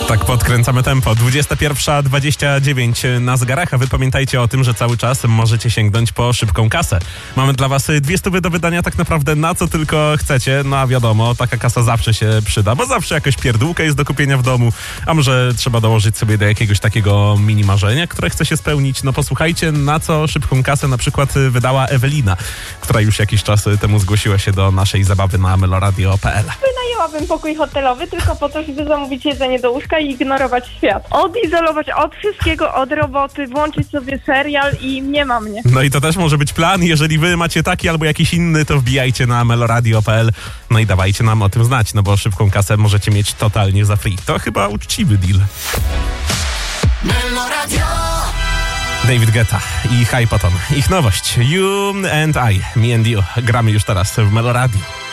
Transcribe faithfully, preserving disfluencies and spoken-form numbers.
Tak podkręcamy tempo. dwudziesta pierwsza dwadzieścia dziewięć na zegarach, a wy pamiętajcie o tym, że cały czas możecie sięgnąć po szybką kasę. Mamy dla was dwie stówy do wydania tak naprawdę na co tylko chcecie. No a wiadomo, taka kasa zawsze się przyda, bo zawsze jakaś pierdółka jest do kupienia w domu, a może trzeba dołożyć sobie do jakiegoś takiego mini marzenia, które chce się spełnić. No posłuchajcie, na co szybką kasę na przykład wydała Ewelina, która już jakiś czas temu zgłosiła się do naszej zabawy na meloradio kropka p l. Wynajęłabym pokój hotelowy tylko po to, żeby zamówić jedzenie do łóżka i ignorować świat. Odizolować od wszystkiego, od roboty, włączyć sobie serial i nie ma mnie. No i to też może być plan. Jeżeli wy macie taki albo jakiś inny, to wbijajcie na meloradio kropka p l. No i dawajcie nam o tym znać, no bo szybką kasę możecie mieć totalnie za free. To chyba uczciwy deal. Meloradio. David Guetta i Hypaton. Ich nowość You and I, Me and You. Gramy już teraz w Meloradio.